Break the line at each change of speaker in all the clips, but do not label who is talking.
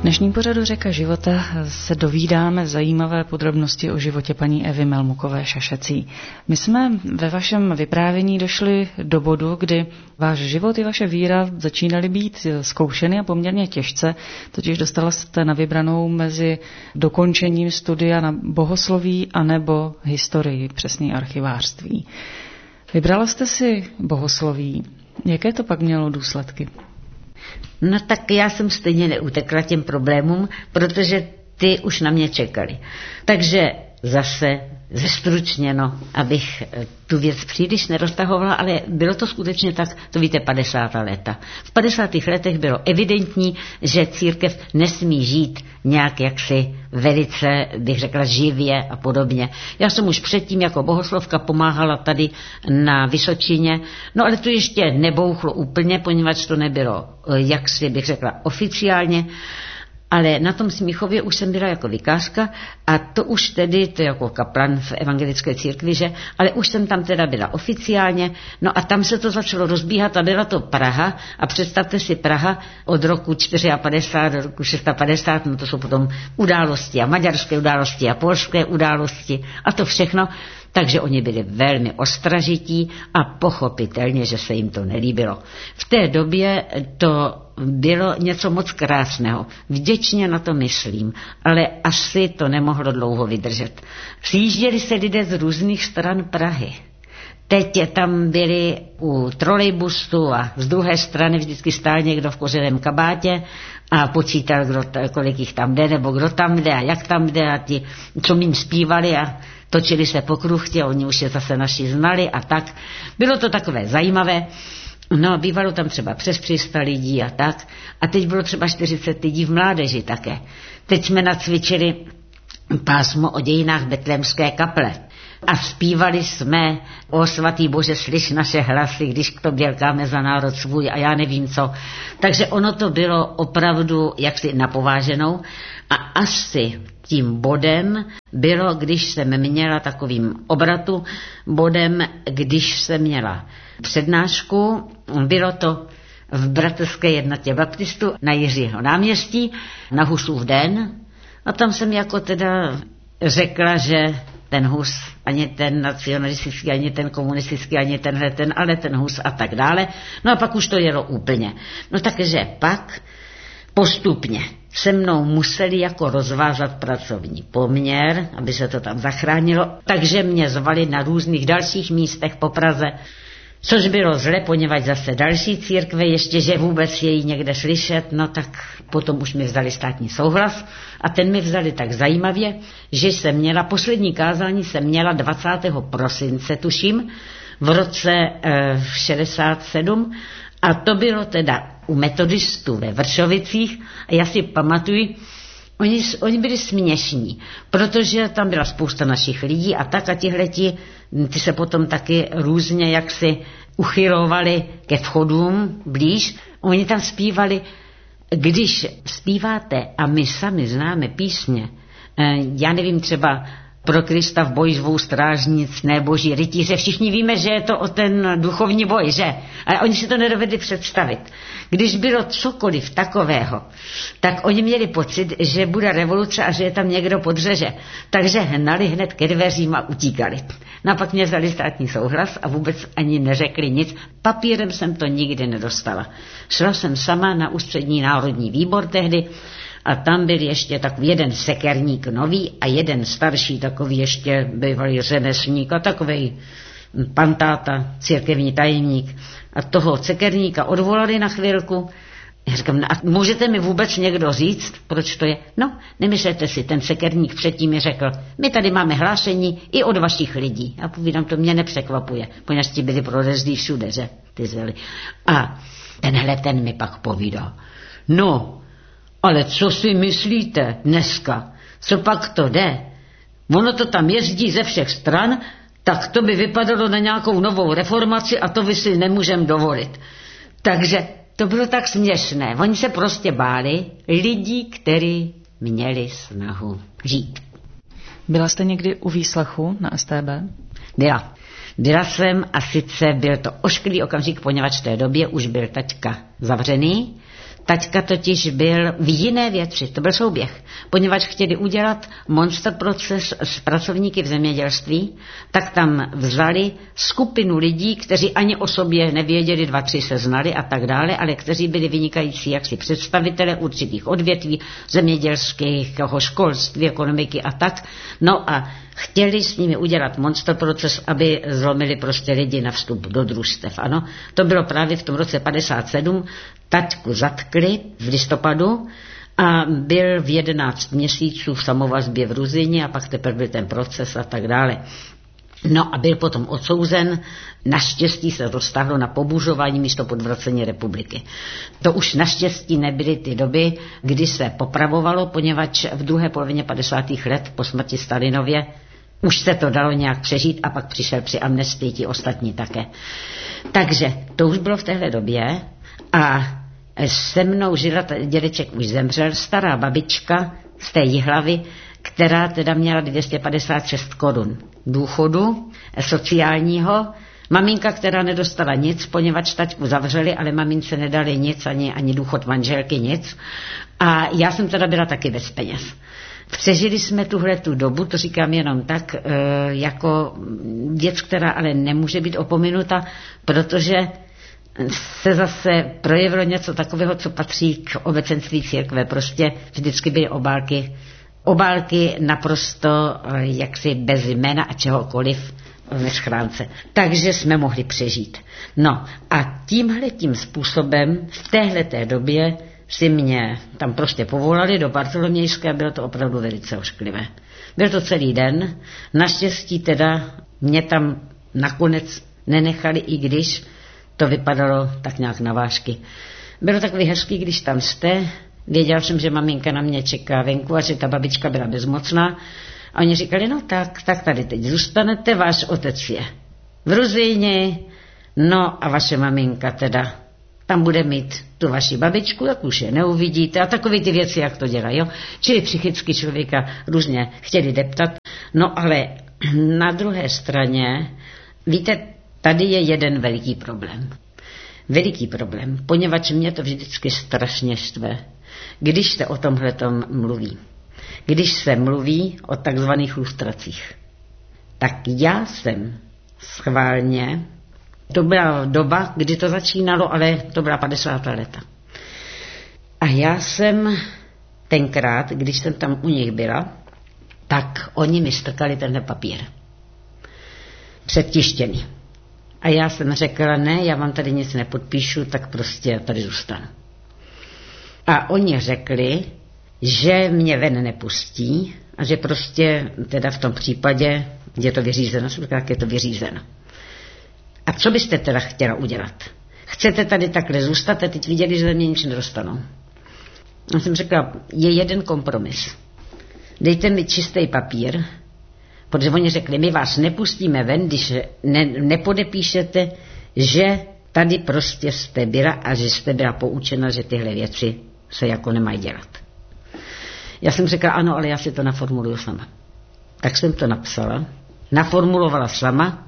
dnešním pořadu Řeka života se dovídáme zajímavé podrobnosti o životě paní Evy Melmukové Šašecí. My jsme ve vašem vyprávění došli do bodu, kdy váš život i vaše víra začínaly být zkoušeny a poměrně těžce, totiž dostala jste na vybranou mezi dokončením studia na bohosloví anebo historii, přesně archivářství. Vybrala jste si bohosloví. Jaké to pak mělo důsledky?
No tak já jsem stejně neutekla těm problémům, protože ty už na mě čekali. Takže zase zestručněno, abych tu věc příliš neroztahovala, ale bylo to skutečně tak, to víte, 50. léta. V 50. letech bylo evidentní, že církev nesmí žít nějak jaksi velice, bych řekla, živě a podobně. Já jsem už předtím jako bohoslovka pomáhala tady na Vysočině, no ale to ještě nebouchlo úplně, poněvadž to nebylo, jaksi bych řekla, oficiálně. Ale na tom Smíchově už jsem byla jako vikářka a to už tedy, to jako kaplan v evangelické církvi, že, ale už jsem tam teda byla oficiálně, no a tam se to začalo rozbíhat a byla to Praha a představte si Praha od roku 54 do roku 650, no to jsou potom události a maďarské události a polské události a to všechno. Takže oni byli velmi ostražití a pochopitelně, že se jim to nelíbilo. V té době to bylo něco moc krásného. Vděčně na to myslím, ale asi to nemohlo dlouho vydržet. Přijížděli se lidé z různých stran Prahy. Teď tam byli u trolejbusu a z druhé strany vždycky stál někdo v koženém kabátě a počítal, kolik jich tam jde, nebo kdo tam jde a jak tam jde a ti, co mým zpívali a točili se po kruchtě, oni už je zase naši znali a tak. Bylo to takové zajímavé. No, bývalo tam třeba přes 300 lidí a tak. A teď bylo třeba 40 lidí v mládeži také. Teď jsme nacvičili pásmo o dějinách Betlémské kaple. A zpívali jsme: O svatý Bože, slyš naše hlasy, když k tobě lkáme za národ svůj a já nevím co. Takže ono to bylo opravdu jaksi napováženou a asi tím bodem bylo, když jsem měla takovým obratu bodem, když jsem měla přednášku, bylo to v Bratrské jednotě baptistů na Jiřího náměstí, na Husův den a tam jsem jako teda řekla, že ten Hus, ani ten nacionalistický, ani ten komunistický, ani tenhle ten, ale ten Hus a tak dále. No a pak už to jelo úplně. No takže pak postupně se mnou museli jako rozvázat pracovní poměr, aby se to tam zachránilo, takže mě zvali na různých dalších místech po Praze, což bylo zle, poněvadž zase další církve, ještě že vůbec její někde slyšet, no tak potom už mi vzali státní souhlas a ten mi vzali tak zajímavě, že jsem měla, poslední kázání jsem měla 20. prosince, tuším, v roce 67 a to bylo teda u metodistů ve Vršovicích a já si pamatuju, oni byli směšní, protože tam byla spousta našich lidí a tak a tihleti, ty se potom taky různě jaksi uchylovali ke vchodům blíž. Oni tam zpívali, když zpíváte a my sami známe písně, já nevím, třeba Pro Krista v boji zvou strážnic, ne boží rytíře. Všichni víme, že je to o ten duchovní boj, že? Ale oni si to nedovedli představit. Když bylo cokoliv takového, tak oni měli pocit, že bude revoluce a že je tam někdo podřeže. Takže hnali hned ke dveřím a utíkali. No a pak mě vzali státní souhlas a vůbec ani neřekli nic. Papírem jsem to nikdy nedostala. Šla jsem sama na ústřední národní výbor tehdy, a tam byl ještě takový jeden sekerník nový a jeden starší takový ještě bývalý řemeslník a takovej pantáta, církevní tajemník. A toho sekerníka odvolali na chvilku. Já říkám, no a můžete mi vůbec někdo říct, proč to je? No, nemyslete si, ten sekerník předtím mi řekl, my tady máme hlášení i od vašich lidí. A povídám, to mě nepřekvapuje, poněvadž ti byli prolezlí všude, že? Ty zveli. A ten mi pak povídal, no, ale co si myslíte dneska? Co pak to jde? Ono to tam jezdí ze všech stran, tak to by vypadalo na nějakou novou reformaci a to by si nemůžem dovolit. Takže to bylo tak směšné. Oni se prostě báli lidí, kteří měli snahu žít.
Byla jste někdy u výslechu na STB?
Byla jsem a sice byl to ošklivý okamžik, poněvadž v té době už byl taťka zavřený, Taťka totiž byl v jiné věci, to byl souběh. Poněvadž chtěli udělat monster proces s pracovníky v zemědělství, tak tam vzali skupinu lidí, kteří ani o sobě nevěděli, 2, 3 se znali a tak dále, ale kteří byli vynikající jaksi představitelé určitých odvětví, zemědělského školství, ekonomiky a tak. No a chtěli s nimi udělat monster proces, aby zlomili prostě lidi na vstup do družstev. Ano, to bylo právě v tom roce 57. Taťku zatkli v listopadu a byl v 11 měsíců v samovazbě v Ruzyni a pak teprve byl ten proces a tak dále. No a byl potom odsouzen, naštěstí se to stáhlo na pobuřování místo podvracení republiky. To už naštěstí nebyly ty doby, kdy se popravovalo, poněvadž v druhé polovině 50. let po smrti Stalinově už se to dalo nějak přežít a pak přišel při amnestii ti ostatní také. Takže to už bylo v téhle době a se mnou žila, dědeček už zemřel, stará babička z té Jihlavy, která teda měla 256 korun důchodu sociálního. Maminka, která nedostala nic, poněvadž taťku zavřeli, ale mamince nedali nic, ani důchod manželky, nic. A já jsem teda byla taky bez peněz. Přežili jsme tu dobu, to říkám jenom tak, jako věc, která ale nemůže být opominuta, protože se zase projevilo něco takového, co patří k obecenství církve. Prostě vždycky byly obálky naprosto jaksi bez jména a čehokoliv ve schránce. Takže jsme mohli přežít. No a tímhletím způsobem v téhleté době si mě tam prostě povolali do Bartolomějské a bylo to opravdu velice ošklivé. Byl to celý den, naštěstí teda mě tam nakonec nenechali, i když to vypadalo tak nějak na vážky. Bylo takový hezký, když tam jste, věděl jsem, že maminka na mě čeká venku a že ta babička byla bezmocná a oni říkali, no tak tady teď zůstanete, váš otec je v Ruzyni, no a vaše maminka teda tam bude mít tu vaši babičku, jak už je neuvidíte a takové ty věci, jak to dělají. Jo? Čili psychicky člověka různě chtěli deptat. No ale na druhé straně, víte, tady je jeden veliký problém. Veliký problém, poněvadž mě to vždycky strašně štve, když se o tomhletom mluví. Když se mluví o takzvaných lustracích. Tak já jsem schválně, to byla doba, kdy to začínalo, ale to byla 50. leta. A já jsem tenkrát, když jsem tam u nich byla, tak oni mi strkali tenhle papír. Předtištěný. A já jsem řekla, ne, já vám tady nic nepodpíšu, tak prostě tady zůstanu. A oni řekli, že mě ven nepustí a že prostě teda v tom případě je to vyřízeno, jak je to vyřízeno. A co byste teda chtěla udělat? Chcete tady takhle zůstat a teď viděli, že mě nic nedostanou. Já jsem řekla, je jeden kompromis. Dejte mi čistý papír, protože oni řekli, my vás nepustíme ven, když nepodepíšete, že tady prostě jste byla a že jste byla poučena, že tyhle věci se jako nemají dělat. Já jsem řekla, ano, ale já si to naformuluju sama. Tak jsem to napsala, naformulovala sama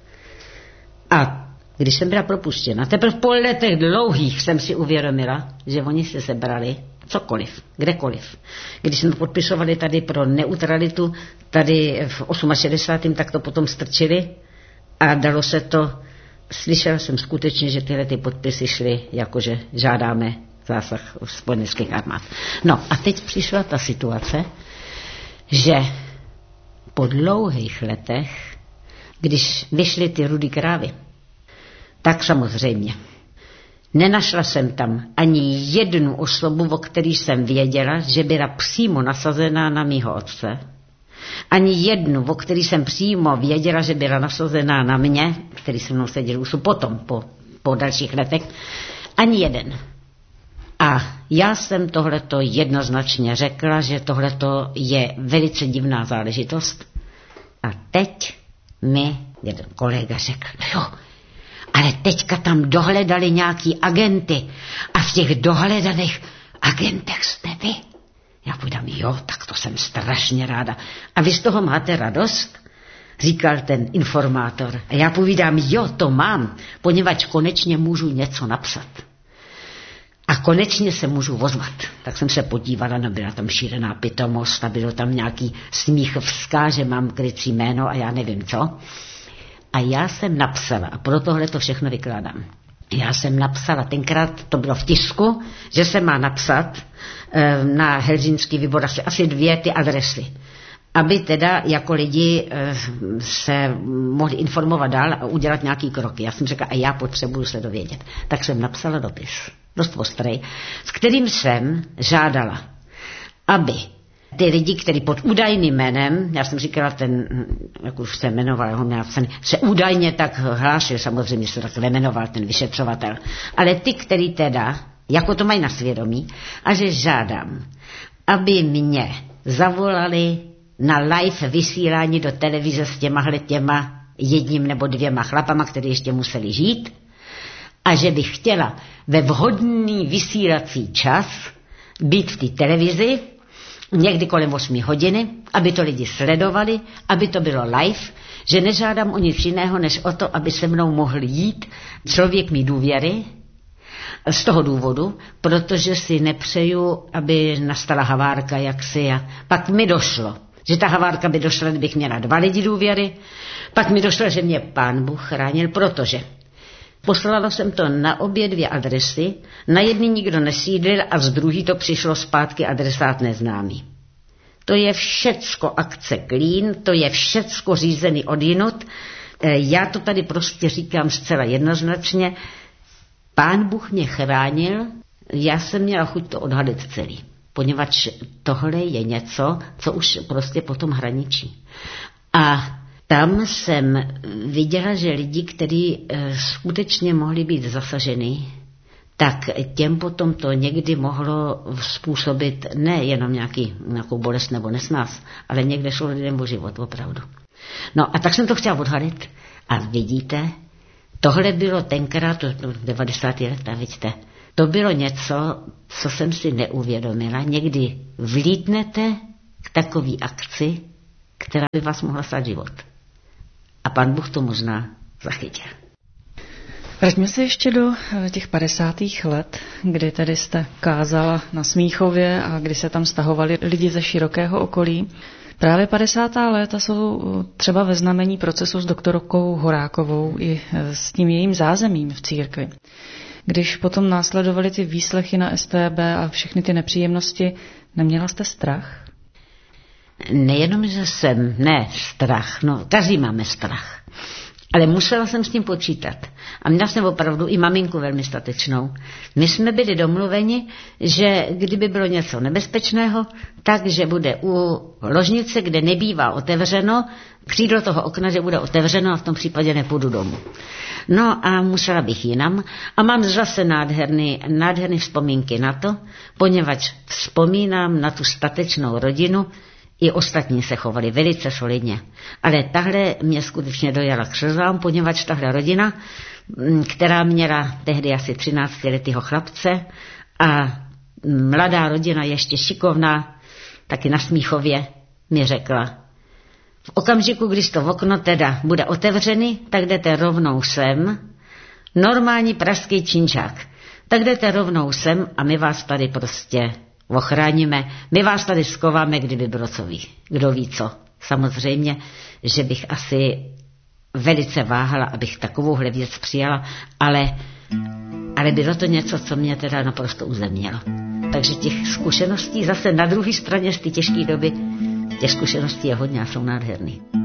a když jsem byla propuštěna, teprve po letech dlouhých jsem si uvědomila, že oni se sebrali cokoliv, kdekoliv. Když jsme podpisovali tady pro neutralitu, tady v 68. tak to potom strčili a dalo se to, slyšela jsem skutečně, že tyhle ty podpisy šly, jakože žádáme zásah spojeneckých armád. No a teď přišla ta situace, že po dlouhých letech, když vyšly ty rudý krávy, tak samozřejmě nenašla jsem tam ani jednu osobu, o který jsem věděla, že byla přímo nasazená na mýho otce. Ani jednu, o který jsem přímo věděla, že byla nasazená na mě, který se mnou seděl už potom, po dalších letech. Ani jeden. A já jsem tohleto jednoznačně řekla, že tohleto je velice divná záležitost. A teď mi jeden kolega řekl, jo, ale teďka tam dohledali nějaký agenty a v těch dohledaných agentech jste vy. Já půjdám, jo, tak to jsem strašně ráda. A vy z toho máte radost? Říkal ten informátor. A já povídám, jo, to mám, poněvadž konečně můžu něco napsat. A konečně se můžu ozvat. Tak jsem se podívala, no byla tam šílená pitomost a bylo tam nějaký smíchovská, že mám krycí jméno a já nevím co. A já jsem napsala, a pro tohle to všechno vykládám. Já jsem napsala, tenkrát to bylo v tisku, že se má napsat na Helsinský výbor asi 2 ty adresy. Aby teda jako lidi se mohli informovat dál a udělat nějaký kroky. Já jsem řekla, a já potřebuju se dovědět. Tak jsem napsala dopis, dost ostrej, s kterým jsem žádala, aby ty lidi, kteří pod údajným jménem, já jsem říkala jak už se jmenoval, ho měl napsaný, se údajně tak hlášil, samozřejmě se tak nejmenoval ten vyšetřovatel, ale ty, který teda, jako to mají na svědomí, a že žádám, aby mě zavolali na live vysílání do televize s těma 1 nebo 2 chlapama, kteří ještě museli žít, a že bych chtěla ve vhodný vysílací čas být v té televizi, někdy kolem 8 hodiny, aby to lidi sledovali, aby to bylo live, že nežádám o nic jiného, než o to, aby se mnou mohl jít člověk mý důvěry, z toho důvodu, protože si nepřeju, aby nastala havárka jaksi. A pak mi došlo, že ta havárka by došla, kdybych měla 2 lidi důvěry, pak mi došlo, že mě Pán Bůh chránil, protože poslala jsem to na obě 2 adresy, na jedný nikdo nesídlil a z druhý to přišlo zpátky adresát neznámý. To je všecko akce Klín, to je všecko řízený odjinud. Já to tady prostě říkám zcela jednoznačně. Pán Bůh mě chránil, já jsem měla chuť to odhalit celý, poněvadž tohle je něco, co už prostě potom hraničí. A tam jsem viděla, že lidi, kteří skutečně mohli být zasaženi, tak těm potom to někdy mohlo způsobit nejenom nějakou bolest nebo nesnás, ale někde šlo lidem o život, opravdu. No a tak jsem to chtěla odhalit. A vidíte, tohle bylo tenkrát, 90. leta, vidíte, to bylo něco, co jsem si neuvědomila. Někdy vlítnete k takový akci, která by vás mohla stát život. A Pán Bůh to možná zachytil.
Vraťme se ještě do těch 50. let, kdy tedy jste kázala na Smíchově a kdy se tam stahovali lidi ze širokého okolí. Právě 50. léta jsou třeba ve znamení procesu s doktorkou Horákovou i s tím jejím zázemím v církvi. Když potom následovaly ty výslechy na STB a všechny ty nepříjemnosti, neměla jste strach?
Nejenom, že strach, každý máme strach. Ale musela jsem s tím počítat. A měla jsem opravdu i maminku velmi statečnou. My jsme byli domluveni, že kdyby bylo něco nebezpečného, takže bude u ložnice, kde nebývá otevřeno, křídlo toho okna, že bude otevřeno a v tom případě nepůjdu domů. No a musela bych jinam. A mám zase nádherný vzpomínky na to, poněvadž vzpomínám na tu statečnou rodinu. I ostatní se chovali velice solidně. Ale tahle mě skutečně dojala k slzám, poněvadž tahle rodina, která měla tehdy asi 13letého chlapce a mladá rodina ještě šikovná, taky na Smíchově, mi řekla, v okamžiku, když to okno teda bude otevřený, tak jdete rovnou sem, normální pražský činčák, tak jdete rovnou sem a my vás tady prostě ochráníme, my vás tady skováme, kdyby bylo co ví. Kdo ví co. Samozřejmě, že bych asi velice váhala, abych takovouhle věc přijala, ale bylo to něco, co mě teda naprosto uzemnilo. Takže těch zkušeností zase na druhé straně z té těžké doby, těch zkušeností je hodně a jsou nádherný.